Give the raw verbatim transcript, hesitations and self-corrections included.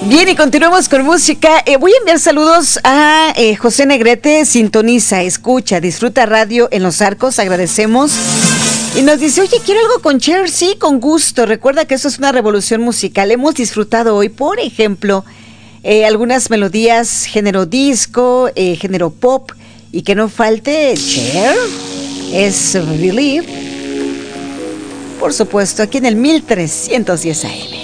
Bien, y continuamos con música. Eh, voy a enviar saludos a eh, José Negrete, sintoniza, escucha, disfruta radio en Los Arcos, agradecemos. Y nos dice, oye, quiero algo con Cher, sí, con gusto. Recuerda que eso es una revolución musical. Hemos disfrutado hoy, por ejemplo, eh, algunas melodías género disco, eh, género pop, y que no falte Cher, es Believe. Por supuesto, aquí en el mil trescientos diez A M.